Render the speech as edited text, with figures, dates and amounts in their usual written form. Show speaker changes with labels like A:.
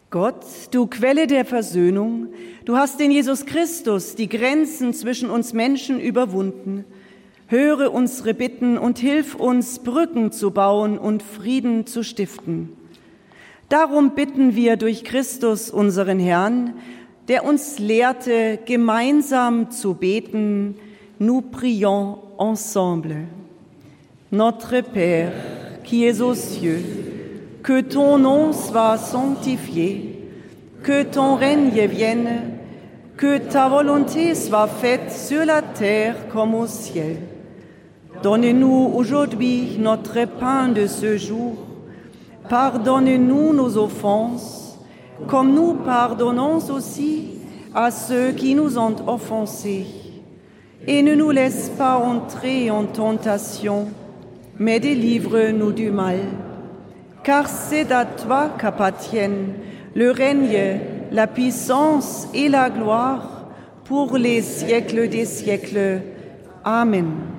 A: Gott, du Quelle der Versöhnung, du hast in Jesus Christus die Grenzen zwischen uns Menschen überwunden. Höre unsere Bitten und hilf uns, Brücken zu bauen und Frieden zu stiften. Darum bitten wir durch Christus, unseren Herrn, der uns lehrte, gemeinsam zu beten. Nous prions ensemble. Notre Père, qui es aux cieux, que ton nom soit sanctifié, que ton règne vienne, que ta volonté soit faite sur la terre comme au ciel. Donne-nous aujourd'hui notre pain de ce jour. Pardonne-nous nos offenses, comme nous pardonnons aussi à ceux qui nous ont offensés. Et ne nous laisse pas entrer en tentation, mais délivre-nous du mal. Car c'est à toi qu'appartiennent le règne, la puissance et la gloire pour les siècles des siècles. Amen.